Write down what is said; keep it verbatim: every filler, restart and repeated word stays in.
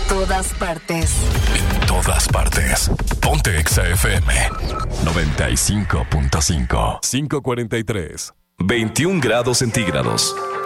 todas partes. En todas partes. Ponte Exa F M noventa y cinco punto cinco. cinco cuarenta y tres. veintiún grados centígrados.